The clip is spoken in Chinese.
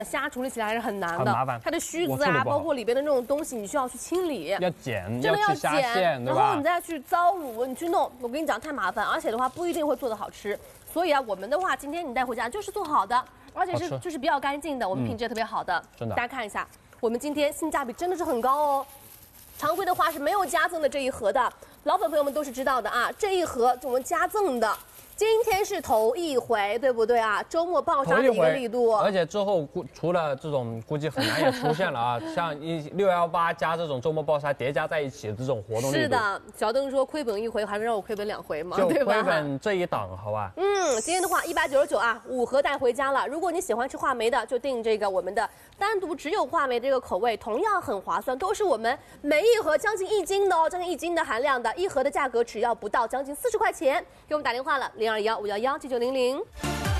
虾处理起来还是很难的， 很麻烦它的须子啊，包括里边的那种东西，你需要去清理， 要剪， 真的要去虾线，对吧？ 然后你再去糟卤，你去弄，我跟你讲太麻烦，而且的话不一定会做得好吃。所以啊，我们的话今天你带回家就是做好的，而且是就是比较干净的，我们品质也特别好的。 真的， 大家看一下，我们今天性价比真的是很高哦。常规的话是没有加赠的这一盒的，老粉朋友们都是知道的啊，这一盒是我们加赠的。今天是头一回，对不对啊？周末爆杀的一个力度， 而且之后除了这种，估计很难也出现了啊，像618加这种周末爆杀叠加在一起的这种活动力度。 是的，小邓说亏本一回，还是让我亏本2回嘛， 就对吧？ 亏本这一档，好吧？ 今天的话199啊，5盒带回家了。如果你喜欢吃话梅的，就订这个我们的单独只有话梅这个口味，同样很划算，都是我们每一盒将近1斤的哦，将近1斤的含量的，一盒的价格只要不到将近40块钱，给我们打电话了，0215119900。